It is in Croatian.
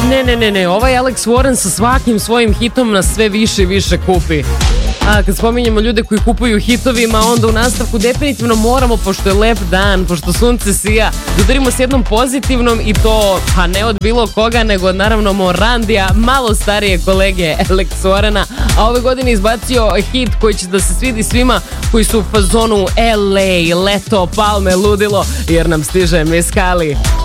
Ne, ovaj Alex Warren sa svakim svojim hitom nas sve više i više kupi. A kad spominjemo ljude koji kupuju hitovima, onda u nastavku definitivno moramo, pošto je lep dan, pošto sunce sija, da udarimo s jednom pozitivnom i to, pa ne od bilo koga, nego od naravno Morandija, malo starije kolege Alex Warrena, a ove godine izbacio hit koji će da se svidi svima koji su u fazonu LA, leto, palme, ludilo, jer nam stiže Miss Kali.